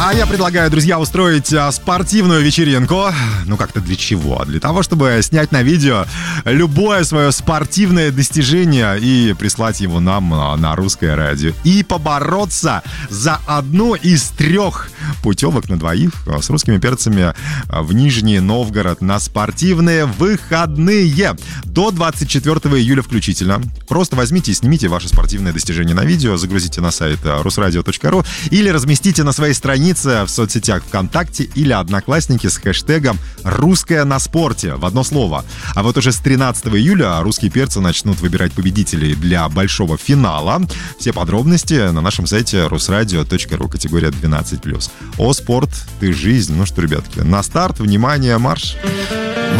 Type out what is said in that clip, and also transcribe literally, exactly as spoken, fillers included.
А я предлагаю, друзья, устроить а, спортивную вечеринку. Ну, как-то для чего? Для того, чтобы снять на видео любое свое спортивное достижение и прислать его нам а, на Русское радио. И побороться за одну из трех путевок на двоих а, с русскими перцами а, в Нижний Новгород на спортивные выходные. До двадцать четвёртого июля включительно. Просто возьмите и снимите ваше спортивное достижение на видео, загрузите на сайт русрадио точка ру или разместите на своей странице в соцсетях ВКонтакте или Одноклассники с хэштегом «Русское на спорте» в одно слово. А вот уже с тринадцатого июля русские перцы начнут выбирать победителей для большого финала. Все подробности на нашем сайте русрадио точка ру, категория двенадцать плюс. О, спорт, ты жизнь. Ну что, ребятки, на старт, внимание, марш!